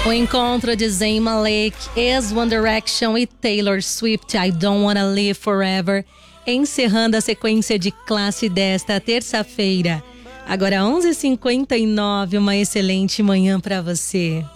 O encontro de Zayn Malik, ex-One Direction e Taylor Swift, I Don't Wanna Live Forever, encerrando a sequência de classe desta terça-feira. Agora 11h59, uma excelente manhã para você.